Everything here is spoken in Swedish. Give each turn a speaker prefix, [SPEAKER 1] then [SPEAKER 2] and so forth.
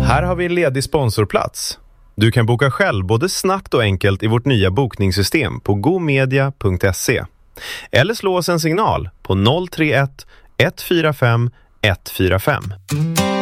[SPEAKER 1] Här har vi en ledig sponsorplats. Du kan boka själv både snabbt och enkelt i vårt nya bokningssystem på gomedia.se. Eller slå oss en signal på 031 145 145.